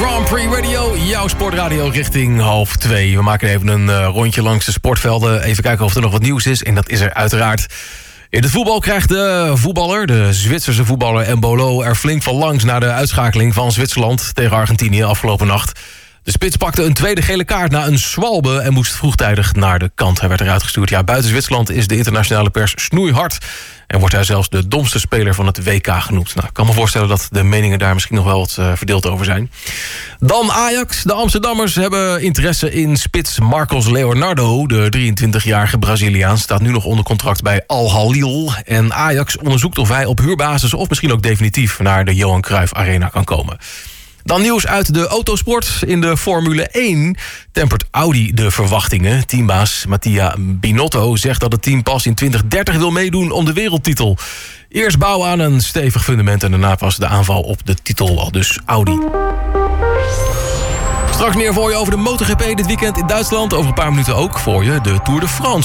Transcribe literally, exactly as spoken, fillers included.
Grand Prix Radio, jouw sportradio richting half twee. We maken even een uh, rondje langs de sportvelden. Even kijken of er nog wat nieuws is. En dat is er uiteraard. In het voetbal krijgt de voetballer, de Zwitserse voetballer Embolo, er flink van langs na de uitschakeling van Zwitserland tegen Argentinië afgelopen nacht. De spits pakte een tweede gele kaart na een zwalbe en moest vroegtijdig naar de kant. Hij werd eruit gestuurd. Ja, buiten Zwitserland is de internationale pers snoeihard. En wordt hij zelfs de domste speler van het W K genoemd. Nou, ik kan me voorstellen dat de meningen daar misschien nog wel wat uh, verdeeld over zijn. Dan Ajax. De Amsterdammers hebben interesse in spits Marcos Leonardo. De drieëntwintigjarige Braziliaan staat nu nog onder contract bij Al Hilal. En Ajax onderzoekt of hij op huurbasis of misschien ook definitief naar de Johan Cruijff Arena kan komen. Dan nieuws uit de autosport. In de Formule één tempert Audi de verwachtingen. Teambaas Mattia Binotto zegt dat het team pas in twintig dertig wil meedoen om de wereldtitel. Eerst bouwen aan een stevig fundament en daarna pas de aanval op de titel, al dus Audi. Straks meer voor je over de MotoGP dit weekend in Duitsland. Over een paar minuten ook voor je de Tour de France.